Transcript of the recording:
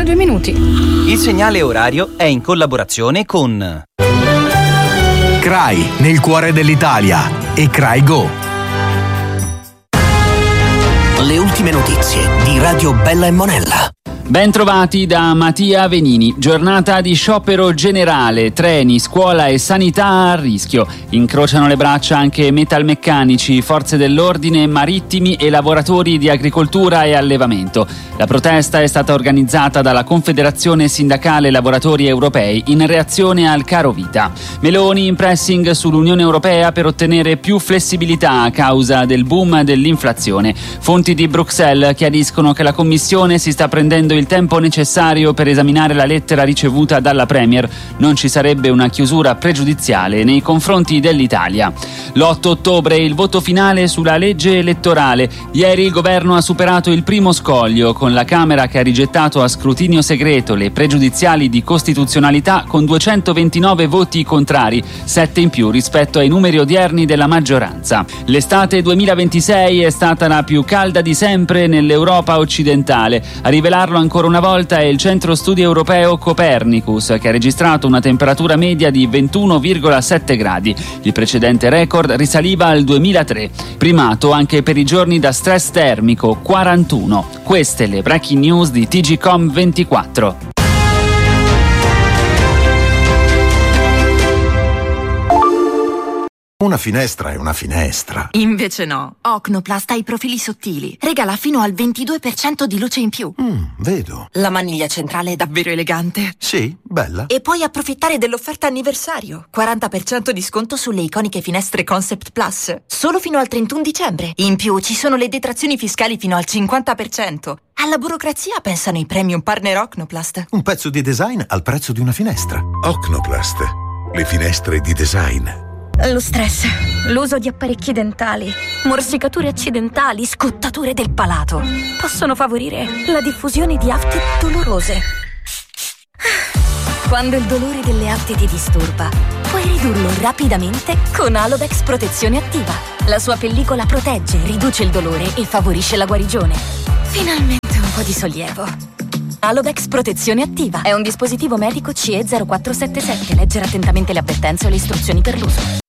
2 minuti. Il segnale orario è in collaborazione con CRAI, nel cuore dell'Italia, e CRAI Go. Le ultime notizie di Radio Bella e Monella. Ben trovati da Mattia Venini. Giornata di sciopero generale, treni, scuola e sanità a rischio. Incrociano le braccia anche metalmeccanici, forze dell'ordine, marittimi e lavoratori di agricoltura e allevamento. La protesta è stata organizzata dalla Confederazione Sindacale Lavoratori Europei in reazione al caro vita. Meloni in pressing sull'Unione Europea per ottenere più flessibilità a causa del boom dell'inflazione. Fonti di Bruxelles chiariscono che la Commissione si sta prendendo il tempo necessario per esaminare la lettera ricevuta dalla Premier. Non ci sarebbe una chiusura pregiudiziale nei confronti dell'Italia. L'8 ottobre il voto finale sulla legge elettorale. Ieri il governo ha superato il primo scoglio con la Camera che ha rigettato a scrutinio segreto le pregiudiziali di costituzionalità con 229 voti contrari, 7 in più rispetto ai numeri odierni della maggioranza. L'estate 2026 è stata la più calda di sempre nell'Europa occidentale. A rivelarlo ancora una volta è il centro studi europeo Copernicus, che ha registrato una temperatura media di 21,7 gradi. Il precedente record risaliva al 2003. Primato anche per i giorni da stress termico, 41. Queste le breaking news di TGcom 24. Una finestra è una finestra. Invece no. Ocnoplast ha i profili sottili. Regala fino al 22% di luce in più. Vedo. La maniglia centrale è davvero elegante. Sì, bella. E puoi approfittare dell'offerta anniversario. 40% di sconto sulle iconiche finestre Concept Plus. Solo fino al 31 dicembre. In più ci sono le detrazioni fiscali fino al 50%. Alla burocrazia pensano i premium partner Ocnoplast. Un pezzo di design al prezzo di una finestra. Ocnoplast. Le finestre di design. Lo stress, l'uso di apparecchi dentali, morsicature accidentali, scottature del palato possono favorire la diffusione di afte dolorose. Quando il dolore delle afte ti disturba, puoi ridurlo rapidamente con Alodex Protezione Attiva. La sua pellicola protegge, riduce il dolore e favorisce la guarigione. Finalmente un po' di sollievo. Alodex Protezione Attiva è un dispositivo medico CE 0477. Leggere attentamente le avvertenze o le istruzioni per l'uso.